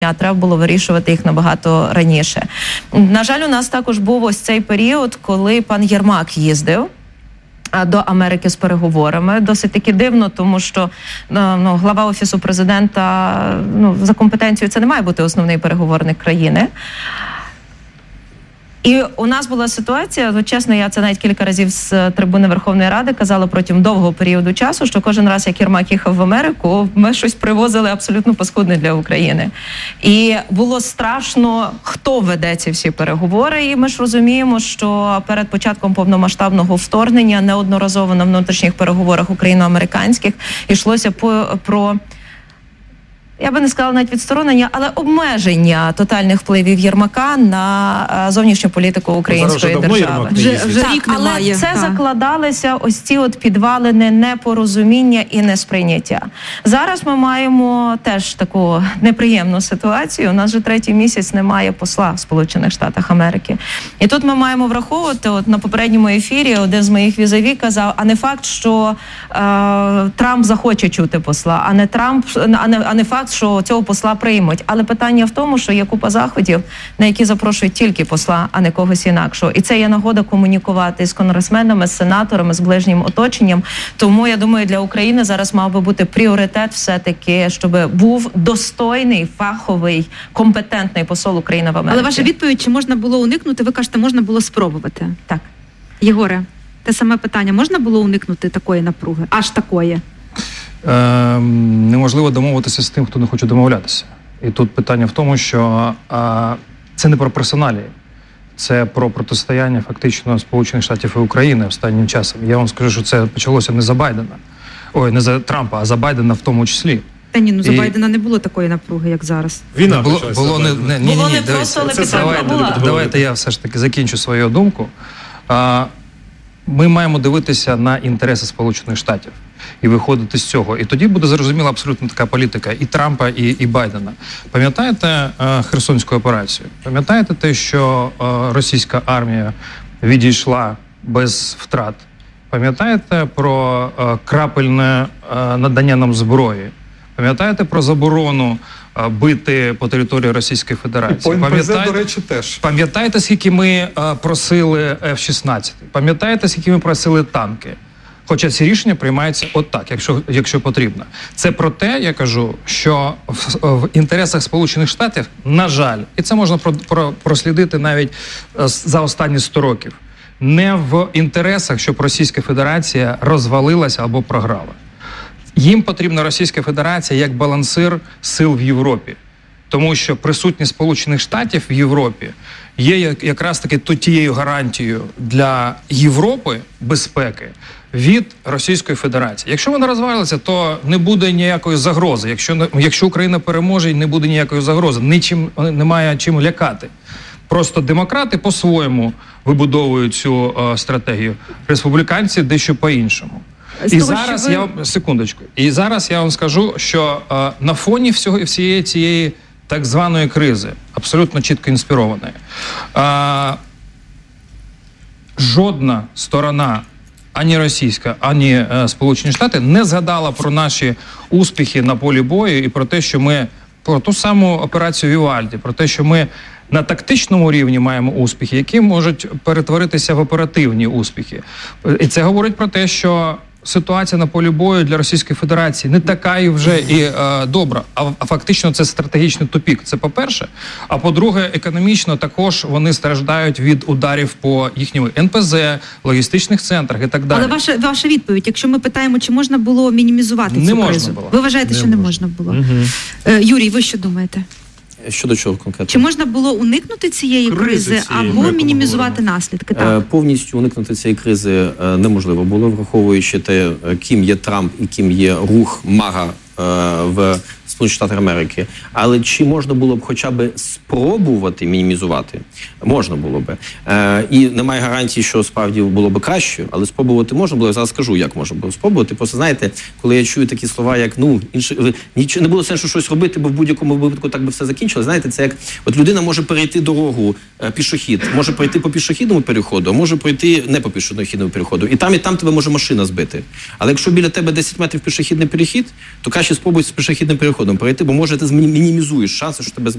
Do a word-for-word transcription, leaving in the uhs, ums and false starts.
а треба було вирішувати їх набагато раніше. На жаль, у нас також був ось цей період, коли пан Єрмак їздив до Америки з переговорами. Досить таки дивно, тому що ну, глава Офісу президента, ну, за компетенцією це не має бути основний переговорник країни. І у нас була ситуація, ну, чесно, я це навіть кілька разів з трибуни Верховної Ради казала протягом довгого періоду часу, що кожен раз, як Єрмак їхав в Америку, ми щось привозили абсолютно паскудне для України. І було страшно, хто веде ці всі переговори. І ми ж розуміємо, що перед початком повномасштабного вторгнення неодноразово на внутрішніх переговорах україно-американських йшлося про... я би не сказала навіть відсторонення, але обмеження тотальних впливів Єрмака на зовнішню політику української держави. Вже, вже так, рік але немає. це так. закладалися ось ці от підвалини непорозуміння і несприйняття. Зараз ми маємо теж таку неприємну ситуацію. У нас вже третій місяць немає посла в Сполучених Штатах Америки. І тут ми маємо враховувати, от на попередньому ефірі один з моїх візаві казав, а не факт, що е, Трамп захоче чути посла, а не Трамп, а не, а не факт, що цього посла приймуть. Але питання в тому, що є купа заходів, на які запрошують тільки посла, а не когось інакшого. І це є нагода комунікувати з конгресменами, з сенаторами, з ближнім оточенням. Тому, я думаю, для України зараз мав би бути пріоритет все-таки, щоб був достойний, фаховий, компетентний посол України в Америці. Але ваша відповідь, чи можна було уникнути, ви кажете, можна було спробувати. Так. Єгоре, те саме питання. Можна було уникнути такої напруги? Аж такої? Е, неможливо домовитися з тим, хто не хоче домовлятися. І тут питання в тому, що е, це не про персоналії, це про протистояння фактично Сполучених Штатів і України останнім часом. Я вам скажу, що це почалося не за Байдена, ой, не за Трампа, а за Байдена в тому числі. Та ні, ну за і... Байдена не було такої напруги, як зараз. Війна було, почалася. Було не, не, ні, було ні, не ні, просто, але давайте, давайте, давайте я все ж таки закінчу свою думку. А, ми маємо дивитися на інтереси Сполучених Штатів і виходити з цього. І тоді буде зрозуміла абсолютно така політика і Трампа, і, і Байдена. Пам'ятаєте е, Херсонську операцію? Пам'ятаєте те, що е, російська армія відійшла без втрат? Пам'ятаєте про е, крапельне е, надання нам зброї? Пам'ятаєте про заборону е, бити по території Російської Федерації? І по ен пе зет, до речі, теж. Пам'ятаєте, скільки ми е, просили еф шістнадцять? Пам'ятаєте, скільки ми просили танки? Хоча ці рішення приймаються отак, якщо, якщо потрібно. Це про те, я кажу, що в, в інтересах Сполучених Штатів, на жаль, і це можна про, про, прослідити навіть за останні сто років, не в інтересах, щоб Російська Федерація розвалилася або програла. Їм потрібна Російська Федерація як балансир сил в Європі. Тому що присутність Сполучених Штатів в Європі є якраз таки тією гарантією для Європи безпеки від Російської Федерації. Якщо вона розвалиться, то не буде ніякої загрози. Якщо, якщо Україна переможе, не буде ніякої загрози. Нічим, немає чим лякати. Просто демократи по-своєму вибудовують цю е, стратегію. Республіканці дещо по-іншому. З і того, зараз ви... я секундочку. І зараз я вам скажу, що е, на фоні всього всієї цієї так званої кризи, абсолютно чітко інспірованої, е, жодна сторона, ані російська, ані е, Сполучені Штати, не згадала про наші успіхи на полі бою і про те, що ми, про ту саму операцію Вівальді, про те, що ми на тактичному рівні маємо успіхи, які можуть перетворитися в оперативні успіхи. І це говорить про те, що ситуація на полі бою для Російської Федерації не така і вже і е, добра, а, а фактично це стратегічний тупік. Це по-перше. А по-друге, економічно також вони страждають від ударів по їхньому ен пе зет, логістичних центрах і так далі. Але ваша, ваша відповідь, якщо ми питаємо, чи можна було мінімізувати не цю можна кризу? Було. Ви вважаєте, не що можна. не можна було? Угу. Е, Юрій, ви що думаєте? Щодо чого конкретно? Чи можна було уникнути цієї кризи, кризи цієї, або мінімізувати наслідки? Так. Е, повністю уникнути цієї кризи е, неможливо було, враховуючи те, ким є Трамп і ким є рух МАГА е, в Сполучених Штатах Америки. Але чи можна було б хоча б спробувати мінімізувати? Можна було б. Е, і немає гарантії, що справді було б краще, але спробувати можна було. Я зараз скажу, як можна було спробувати. Просто, знаєте, коли я чую такі слова, як, ну, інше, нічого, не було сенсу щось робити, бо в будь-якому випадку так би все закінчилось. Знаєте, це як, от людина може перейти дорогу, е, пішохід, може пройти по пішохідному переходу, а може пройти не по пішохідному переходу. І там, і там тебе може машина збити. Але якщо біля тебе десять метрів пішохідний перехід, то краще спробуй з пішохідним переходом шляхом перейти, бо може ти мінімізуєш шанси, що тебе